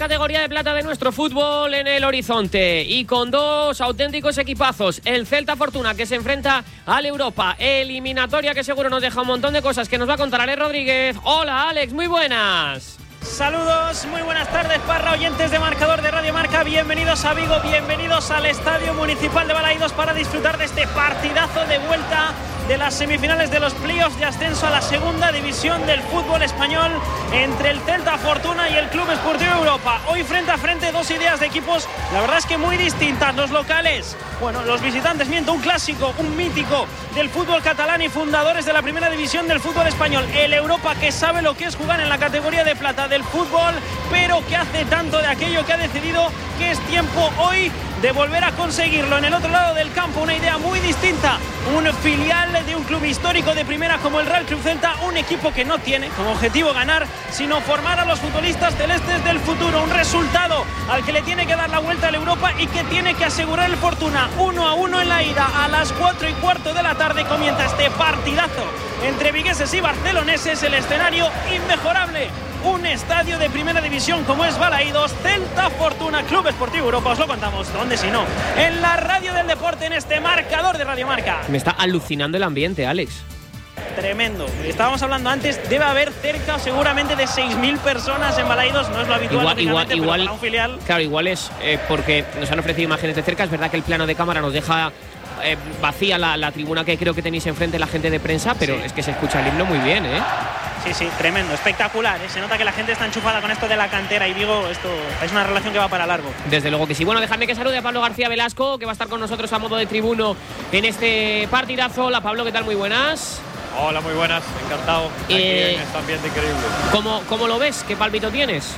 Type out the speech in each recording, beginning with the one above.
categoría de plata de nuestro fútbol en el horizonte y con dos auténticos equipazos. El Celta Fortuna, que se enfrenta al Europa, eliminatoria que seguro nos deja un montón de cosas que nos va a contar Alex Rodríguez. Hola Alex, muy buenas. Saludos, muy buenas tardes, Parra, oyentes de Marcador de Radio Marca. Bienvenidos a Vigo, bienvenidos al Estadio Municipal de Balaídos para disfrutar de este partidazo de vuelta de las semifinales de los playoffs de ascenso a la segunda división del fútbol español entre el Celta Fortuna y el Club Esportivo Europa. Hoy frente a frente dos ideas de equipos, la verdad es que muy distintas. Los locales, bueno, los visitantes, un clásico, un mítico del fútbol catalán y fundadores de la primera división del fútbol español. El Europa, que sabe lo que es jugar en la categoría de plata del fútbol, pero que hace tanto de aquello que ha decidido que es tiempo hoy de volver a conseguirlo. En el otro lado del campo, una idea muy distinta, un filial de un club histórico de primera como el Real Club Celta, un equipo que no tiene como objetivo ganar, sino formar a los futbolistas celestes del futuro, un resultado al que le tiene que dar la vuelta al Europa y que tiene que asegurar el Fortuna. 1-1 en la ida. A las 4:15 de la tarde comienza este partidazo entre vigueses y barceloneses. El escenario inmejorable, un estadio de primera división como es Balaídos. Celta Fortuna, Club Esportivo Europa. Os lo contamos, ¿dónde si no? En la radio del deporte, en este Marcador de Radio Marca. Me está alucinando el ambiente, Alex. Tremendo. Estábamos hablando antes, debe haber cerca seguramente de 6.000 personas en Balaídos. No es lo habitual, igual, pero para un filial. Claro, igual es porque nos han ofrecido imágenes de cerca. Es verdad que el plano de cámara nos deja vacía la tribuna que creo que tenéis enfrente, la gente de prensa, pero sí, es que se escucha el himno muy bien, ¿eh? Sí, tremendo, espectacular, ¿eh? Se nota que la gente está enchufada con esto de la cantera y Vigo, esto es una relación que va para largo. Desde luego que sí. Bueno, dejadme que salude a Pablo García Velasco, que va a estar con nosotros a modo de tribuno en este partidazo. Hola Pablo, ¿qué tal? Muy buenas. Hola, muy buenas, encantado aquí en este ambiente increíble. ¿Cómo lo ves? ¿Qué pálpito tienes?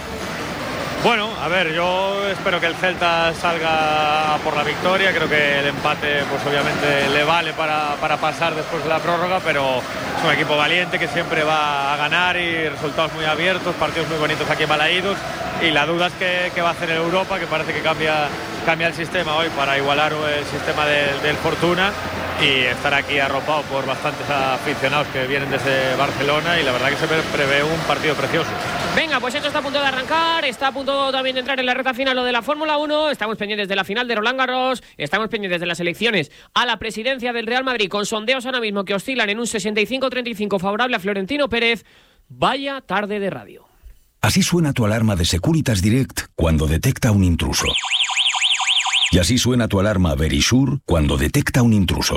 Bueno, a ver, yo espero que el Celta salga por la victoria. Creo que el empate, pues obviamente le vale para pasar después de la prórroga, pero es un equipo valiente que siempre va a ganar y resultados muy abiertos, partidos muy bonitos aquí en Balaídos. Y la duda es que va a hacer el Europa, que parece que cambia el sistema hoy para igualar el sistema del Fortuna y estar aquí arropado por bastantes aficionados que vienen desde Barcelona, y la verdad que se prevé un partido precioso. Venga, pues esto está a punto de arrancar, está a punto también de entrar en la recta final lo de la Fórmula 1, estamos pendientes de la final de Roland Garros, estamos pendientes de las elecciones a la presidencia del Real Madrid, con sondeos ahora mismo que oscilan en un 65-35 favorable a Florentino Pérez. Vaya tarde de radio. Así suena tu alarma de Securitas Direct cuando detecta un intruso. Y así suena tu alarma Verisure cuando detecta un intruso.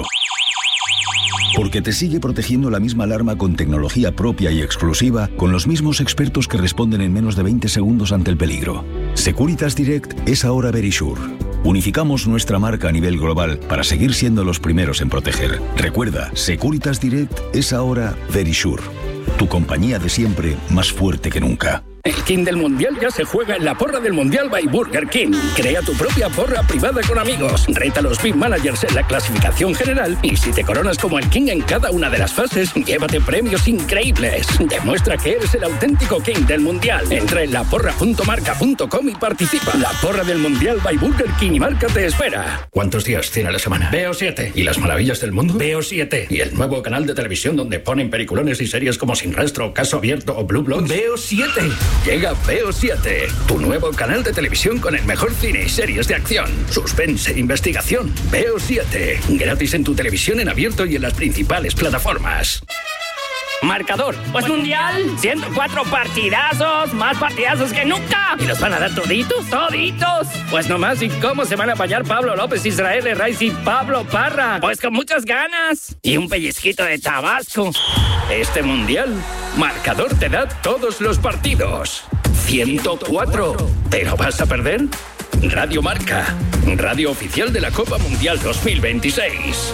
Porque te sigue protegiendo la misma alarma con tecnología propia y exclusiva, con los mismos expertos que responden en menos de 20 segundos ante el peligro. Securitas Direct es ahora Verisure. Unificamos nuestra marca a nivel global para seguir siendo los primeros en proteger. Recuerda, Securitas Direct es ahora Verisure. Tu compañía de siempre, más fuerte que nunca. El King del Mundial ya se juega en la porra del Mundial by Burger King. Crea tu propia porra privada con amigos. Reta a los Big Managers en la clasificación general y si te coronas como el King en cada una de las fases, llévate premios increíbles. Demuestra que eres el auténtico King del Mundial. Entra en laporra.marca.com y participa. La porra del Mundial by Burger King y Marca te espera. ¿Cuántos días tiene la semana? Veo 7. ¿Y las maravillas del mundo? Veo 7. ¿Y el nuevo canal de televisión donde ponen peliculones y series como Sin Rastro, Caso Abierto o Blue Bloods? Veo 7. Llega Veo 7, tu nuevo canal de televisión con el mejor cine y series de acción, suspense e investigación. Veo 7, gratis en tu televisión en abierto y en las principales plataformas. Marcador, pues mundial, 104 partidazos, más partidazos que nunca. ¿Y los van a dar toditos? ¡Toditos! Pues nomás, ¿y cómo se van a apañar Pablo López, Israel Herraiz y Pablo Parra? Pues con muchas ganas. Y un pellizquito de Tabasco. Este mundial, Marcador te da todos los partidos. 104. ¿Te lo vas a perder? Radio Marca, radio oficial de la Copa Mundial 2026.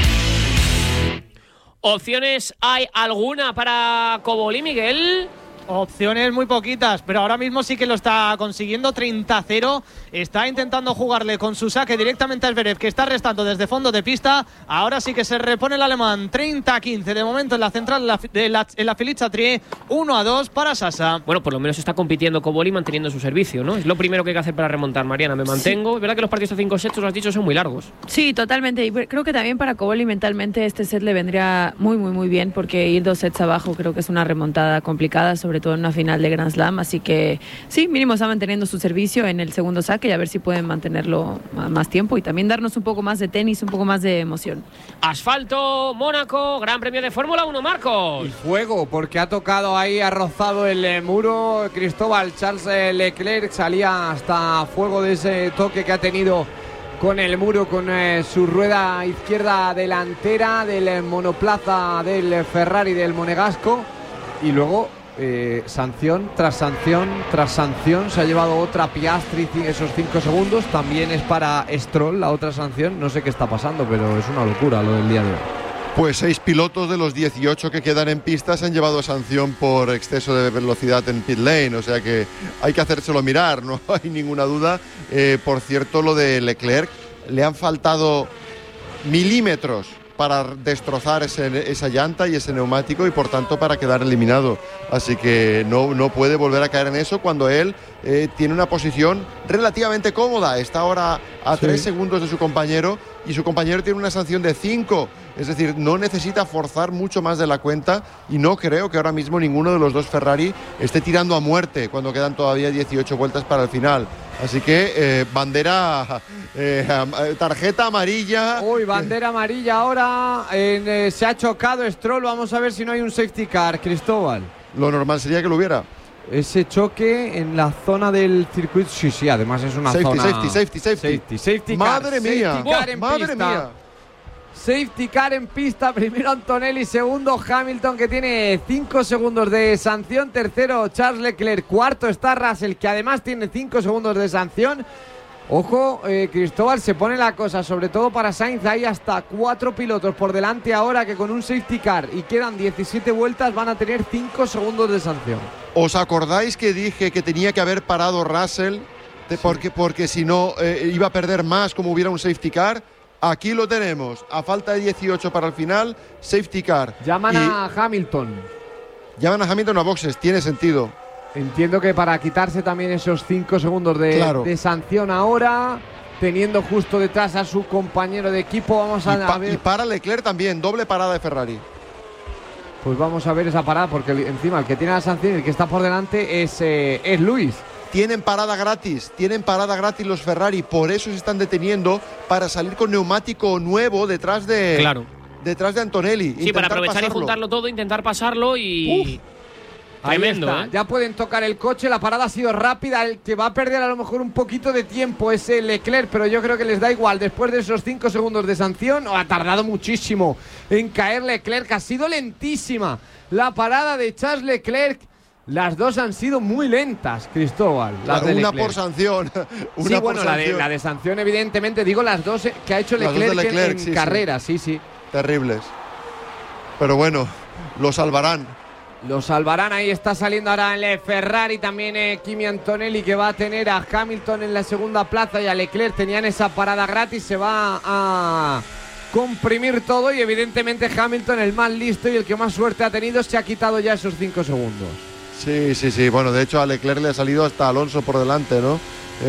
¿Opciones hay alguna para Cobolí, Miguel? Opciones muy poquitas, pero ahora mismo sí que lo está consiguiendo. 30-0. Está intentando jugarle con su saque directamente a Zverev, que está restando desde fondo de pista. Ahora sí que se repone el alemán. 30-15 de momento en la central en la Felice-Chatrier. 1-2 para Sasa. Bueno, por lo menos está compitiendo Cobolli manteniendo su servicio, ¿no? Es lo primero que hay que hacer para remontar, Mariana. Me mantengo. Es verdad que los partidos a 5 sets, lo has dicho, son muy largos. Sí, totalmente. Y creo que también para Cobolli mentalmente este set le vendría muy bien, porque ir 2 sets abajo creo que es una remontada complicada, sobre todo en una final de Grand Slam. Así que sí, mínimo está manteniendo su servicio en el segundo saque y a ver si pueden mantenerlo más tiempo y también darnos un poco más de tenis, un poco más de emoción. Asfalto, Mónaco, Gran Premio de Fórmula 1, Marcos. Y fuego, porque ha tocado ahí, ha rozado el muro Cristóbal. Charles Leclerc salía hasta fuego de ese toque que ha tenido con el muro, con su rueda izquierda delantera del monoplaza del Ferrari del Monegasco. Y luego sanción tras sanción tras sanción. Se ha llevado otra Piastri esos 5 segundos. También es para Stroll la otra sanción. No sé qué está pasando, pero es una locura lo del día de hoy. Pues 6 pilotos de los 18 que quedan en pista se han llevado sanción por exceso de velocidad en pit lane, o sea que hay que hacérselo mirar, no hay ninguna duda. Por cierto, lo de Leclerc, le han faltado milímetros para destrozar esa llanta y ese neumático y por tanto para quedar eliminado. Así que no puede volver a caer en eso cuando él tiene una posición relativamente cómoda. Está ahora a 3 segundos de su compañero y su compañero tiene una sanción de 5. Es decir, no necesita forzar mucho más de la cuenta y no creo que ahora mismo ninguno de los dos Ferrari esté tirando a muerte cuando quedan todavía 18 vueltas para el final. Así que tarjeta amarilla. Uy, bandera amarilla ahora. Se ha chocado Stroll. Vamos a ver si no hay un safety car, Cristóbal. Lo normal sería que lo hubiera. Ese choque en la zona del circuito. Sí, además es una zona. Safety car. Madre mía. Madre mía. Safety car en pista, primero Antonelli, segundo Hamilton, que tiene 5 segundos de sanción, tercero Charles Leclerc, cuarto está Russell, que además tiene 5 segundos de sanción. Ojo, Cristóbal, se pone la cosa, sobre todo para Sainz, hay hasta 4 pilotos por delante ahora que con un safety car y quedan 17 vueltas van a tener 5 segundos de sanción. ¿Os acordáis que dije que tenía que haber parado Russell? Porque si no iba a perder más como hubiera un safety car. Aquí lo tenemos, a falta de 18 para el final, safety car. Llaman a Hamilton. Llaman a Hamilton a boxes, tiene sentido. Entiendo que para quitarse también esos 5 segundos de sanción ahora, teniendo justo detrás a su compañero de equipo, vamos a ver. Y para Leclerc también, doble parada de Ferrari. Pues vamos a ver esa parada, porque encima el que tiene la sanción y el que está por delante es Luis. Tienen parada gratis los Ferrari, por eso se están deteniendo para salir con neumático nuevo detrás de Antonelli. Sí, para aprovechar y juntarlo todo, intentar pasarlo y... Tremendo, ahí está. Ya pueden tocar el coche, la parada ha sido rápida, el que va a perder a lo mejor un poquito de tiempo es el Leclerc, pero yo creo que les da igual, después de esos 5 segundos de sanción, ha tardado muchísimo en caer Leclerc, ha sido lentísima la parada de Charles Leclerc. Las dos han sido muy lentas, Cristóbal. Una por sanción. La de sanción, evidentemente. Digo las dos que ha hecho Leclerc en carrera, sí. Terribles. Pero bueno, lo salvarán. Lo salvarán, ahí está saliendo ahora el Ferrari, también Kimi Antonelli, que va a tener a Hamilton en la segunda plaza y a Leclerc. Tenían esa parada gratis, se va a comprimir todo y evidentemente Hamilton, el más listo y el que más suerte ha tenido, se ha quitado ya esos 5 segundos. Sí. Bueno, de hecho a Leclerc le ha salido hasta Alonso por delante, ¿no?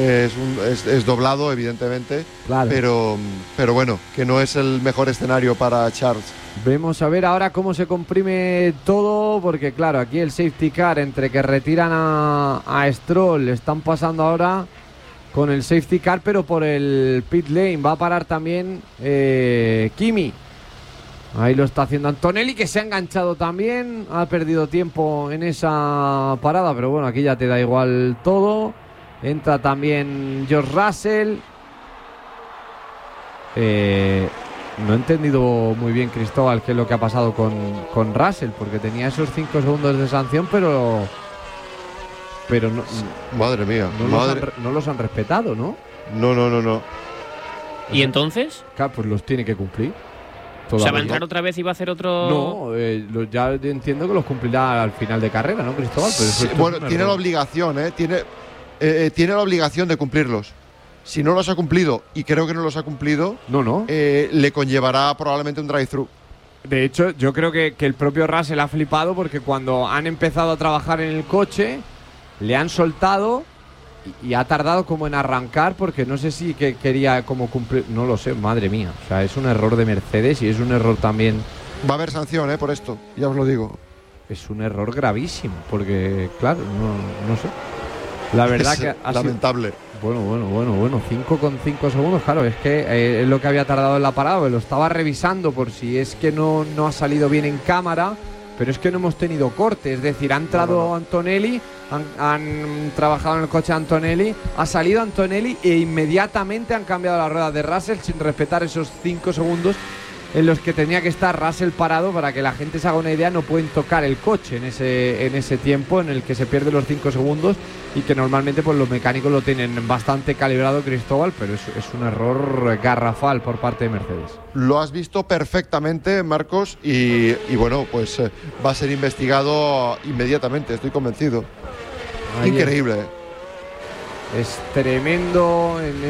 Es doblado, evidentemente. Claro. Pero bueno, que no es el mejor escenario para Charles. Vemos a ver ahora cómo se comprime todo, porque claro, aquí el safety car, entre que retiran a Stroll, están pasando ahora con el safety car, pero por el pit lane. Va a parar también Kimi. Ahí lo está haciendo Antonelli, que se ha enganchado también. Ha perdido tiempo en esa parada, pero bueno, aquí ya te da igual todo. Entra también George Russell. No he entendido muy bien, Cristóbal, qué es lo que ha pasado con Russell, porque tenía esos 5 segundos de sanción, pero no, madre mía, no los han respetado, ¿no? No. ¿Y entonces? Claro, pues los tiene que cumplir. todavía. O sea, ¿va a entrar otra vez y va a hacer otro...? No, ya entiendo que los cumplirá al final de carrera, ¿no, Cristóbal? Pero sí, bueno, tiene la obligación, tiene la obligación de cumplirlos. Si no los ha cumplido, y creo que no los ha cumplido, le conllevará probablemente un drive-thru. De hecho, yo creo que el propio Russell ha flipado porque cuando han empezado a trabajar en el coche, le han soltado y ha tardado como en arrancar porque no sé si quería como cumplir, no lo sé, madre mía. O sea, es un error de Mercedes y es un error también. Va a haber sanción, por esto, ya os lo digo. Es un error gravísimo porque, claro, no sé. La verdad que ha lamentable. Bueno, 5,5 segundos, claro, es que es lo que había tardado en la parada, lo estaba revisando por si es que no ha salido bien en cámara, pero es que no hemos tenido corte, es decir, ha entrado Antonelli, han trabajado en el coche Antonelli, ha salido Antonelli e inmediatamente han cambiado la rueda de Russell sin respetar esos 5 segundos en los que tenía que estar Russell parado. Para que la gente se haga una idea, no pueden tocar el coche en ese tiempo en el que se pierden los 5 segundos y que normalmente pues los mecánicos lo tienen bastante calibrado, Cristóbal, pero es un error garrafal por parte de Mercedes. Lo has visto perfectamente, Marcos, y bueno, pues va a ser investigado inmediatamente, estoy convencido. Increíble. Es tremendo en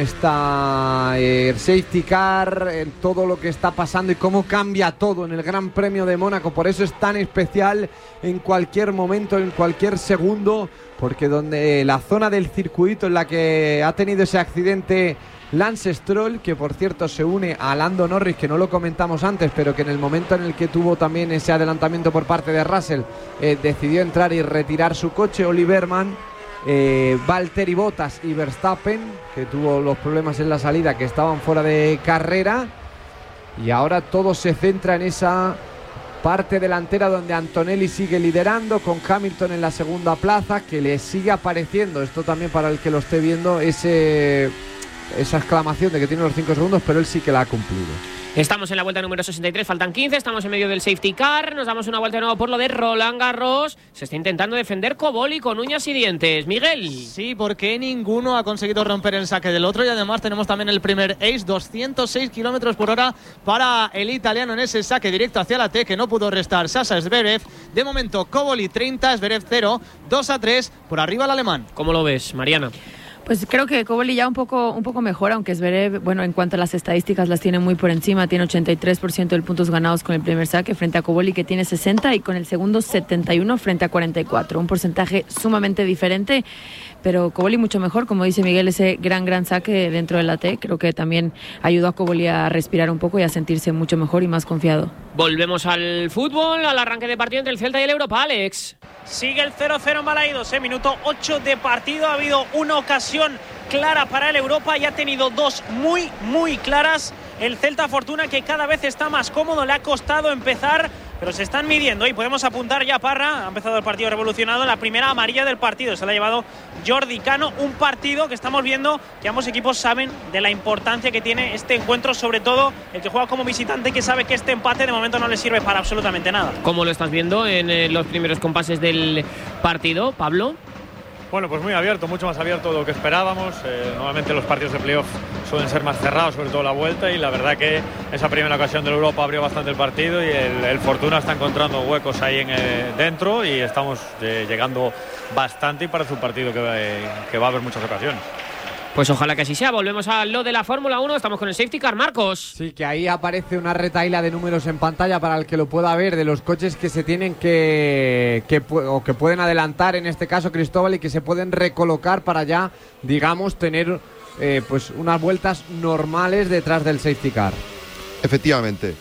esta safety car, en todo lo que está pasando y cómo cambia todo en el Gran Premio de Mónaco. Por eso es tan especial en cualquier momento, en cualquier segundo, porque donde la zona del circuito en la que ha tenido ese accidente Lance Stroll, que por cierto se une a Lando Norris, que no lo comentamos antes, pero que en el momento en el que tuvo también ese adelantamiento por parte de Russell, decidió entrar y retirar su coche. Oliver Mann, Valtteri Bottas y Verstappen, que tuvo los problemas en la salida, que estaban fuera de carrera, y ahora todo se centra en esa parte delantera donde Antonelli sigue liderando, con Hamilton en la segunda plaza, que le sigue apareciendo, esto también para el que lo esté viendo, esa exclamación de que tiene los 5 segundos, pero él sí que la ha cumplido. Estamos en la vuelta número 63, faltan 15, estamos en medio del safety car, nos damos una vuelta de nuevo por lo de Roland Garros. Se está intentando defender Koboli con uñas y dientes. Miguel. Sí, porque ninguno ha conseguido romper el saque del otro, y además tenemos también el primer ace, 206 kilómetros por hora para el italiano en ese saque directo hacia la T, que no pudo restar Sasha Zverev. De momento Koboli 30, Zverev 0, 2-3 por arriba el alemán. ¿Cómo lo ves, Mariana? Pues creo que Koboli ya un poco mejor, aunque Zverev, bueno, en cuanto a las estadísticas las tiene muy por encima, tiene 83% de puntos ganados con el primer saque frente a Koboli, que tiene 60, y con el segundo 71 frente a 44, un porcentaje sumamente diferente, pero Koboli mucho mejor, como dice Miguel, ese gran saque dentro de la T, creo que también ayudó a Koboli a respirar un poco y a sentirse mucho mejor y más confiado. Volvemos al fútbol, al arranque de partido entre el Celta y el Europa, Alex. Sigue el 0-0 en Balaídos, minuto 8 de partido. Ha habido una ocasión clara para el Europa y ha tenido dos muy claras. El Celta, Fortuna, que cada vez está más cómodo, le ha costado empezar, pero se están midiendo y podemos apuntar ya. Parra ha empezado el partido revolucionado, la primera amarilla del partido se la ha llevado Jordi Cano. Un partido que estamos viendo que ambos equipos saben de la importancia que tiene este encuentro, sobre todo el que juega como visitante, que sabe que este empate de momento no le sirve para absolutamente nada. ¿Cómo lo estás viendo en los primeros compases del partido, Pablo? Bueno, pues muy abierto, mucho más abierto de lo que esperábamos. Normalmente los partidos de playoff suelen ser más cerrados, sobre todo la vuelta, y la verdad que esa primera ocasión del Europa abrió bastante el partido y el Fortuna está encontrando huecos ahí dentro, y estamos llegando bastante, y parece un partido que va a haber muchas ocasiones. Pues ojalá que así sea. Volvemos a lo de la Fórmula 1. Estamos con el safety car, Marcos. Sí, que ahí aparece una retahíla de números en pantalla para el que lo pueda ver, de los coches que se tienen que pueden adelantar, en este caso Cristóbal, y que se pueden recolocar para ya, digamos, tener pues unas vueltas normales detrás del safety car. Efectivamente.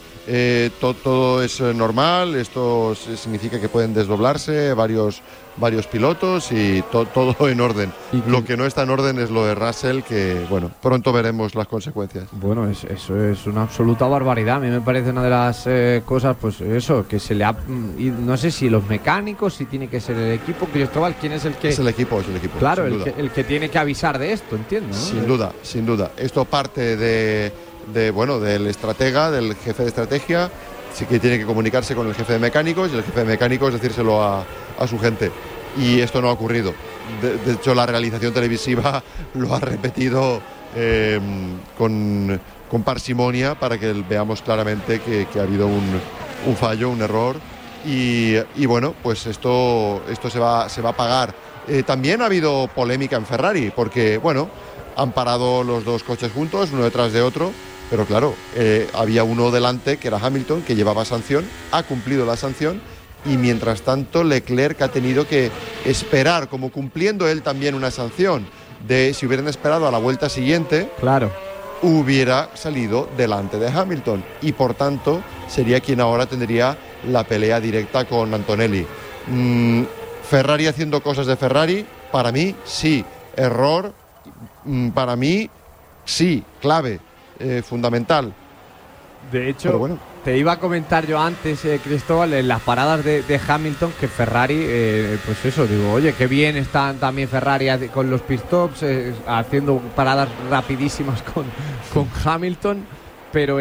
Todo es normal. Esto significa que pueden desdoblarse varios pilotos y todo en orden. Lo que no está en orden es lo de Russell, que bueno, pronto veremos las consecuencias. Bueno, eso es una absoluta barbaridad. A mí me parece una de las cosas, pues eso, que se le ha... No sé si los mecánicos, si tiene que ser el equipo. Cristóbal, ¿quién es el que...? Es el equipo. Claro, el que tiene que avisar de esto, entiendo, ¿no? Sin duda. Esto parte del estratega, del jefe de estrategia. Sí que tiene que comunicarse con el jefe de mecánicos, y el jefe de mecánicos decírselo a su gente. Y esto no ha ocurrido. De hecho, la realización televisiva lo ha repetido con parsimonia para que veamos claramente que ha habido un fallo, un error. Y bueno, pues esto se va a pagar. También ha habido polémica en Ferrari, porque bueno, han parado los dos coches juntos, uno detrás de otro, pero claro, había uno delante que era Hamilton, que llevaba sanción, ha cumplido la sanción, y mientras tanto Leclerc ha tenido que esperar, como cumpliendo él también una sanción, de si hubieran esperado a la vuelta siguiente, claro, hubiera salido delante de Hamilton, y por tanto sería quien ahora tendría la pelea directa con Antonelli. Ferrari haciendo cosas de Ferrari, para mí sí, error, para mí sí, clave, fundamental. De hecho, pero bueno, te iba a comentar yo antes, Cristóbal, en las paradas de Hamilton, que Ferrari, pues eso, digo, oye, qué bien están también Ferrari con los pit stops, haciendo paradas rapidísimas con Hamilton, pero